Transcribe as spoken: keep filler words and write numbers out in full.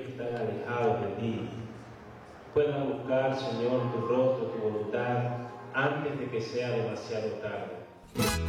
que están alejados de ti puedan buscar, Señor, tu rostro, tu voluntad, antes de que sea demasiado tarde.